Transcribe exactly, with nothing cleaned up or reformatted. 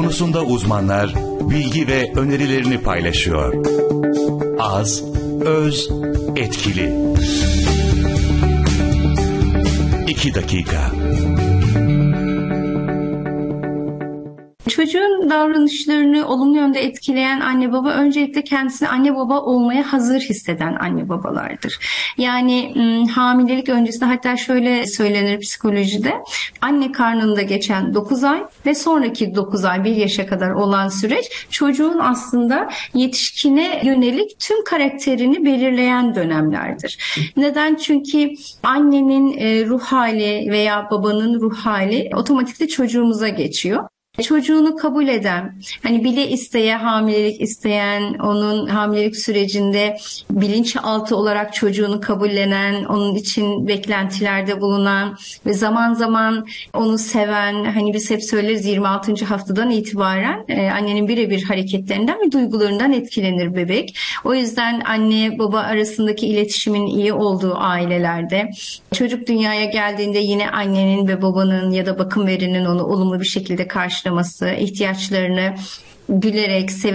konusunda uzmanlar bilgi ve önerilerini paylaşıyor. Az, öz, etkili. İki dakika. Çocuğun davranışlarını olumlu yönde etkileyen anne baba öncelikle kendisini anne baba olmaya hazır hisseden anne babalardır. Yani hamilelik öncesinde, hatta şöyle söylenir psikolojide, anne karnında geçen dokuz ay ve sonraki dokuz ay, bir yaşa kadar olan süreç çocuğun aslında yetişkine yönelik tüm karakterini belirleyen dönemlerdir. Neden? Çünkü annenin ruh hali veya babanın ruh hali otomatikle çocuğumuza geçiyor. Çocuğunu kabul eden, hani bile isteye hamilelik isteyen, onun hamilelik sürecinde bilinçaltı olarak çocuğunu kabullenen, onun için beklentilerde bulunan ve zaman zaman onu seven, hani biz hep söyleriz yirmi altıncı haftadan itibaren e, annenin birebir hareketlerinden ve duygularından etkilenir bebek. O yüzden anne baba arasındaki iletişimin iyi olduğu ailelerde, çocuk dünyaya geldiğinde yine annenin ve babanın ya da bakım verinin onu olumlu bir şekilde karşılaması, ihtiyaçlarını gülerek, severek